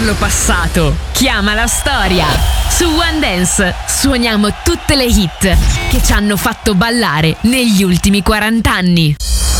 lasciarlo passato. Chiama la storia. Su One Dance suoniamo tutte le hit che ci hanno fatto ballare negli ultimi 40 anni.